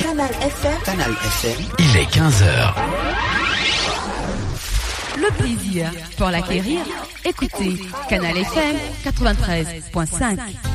Canal FM. Canal FM. Il est 15h. Le plaisir pour l'acquérir, écoutez Canal FM 93.5.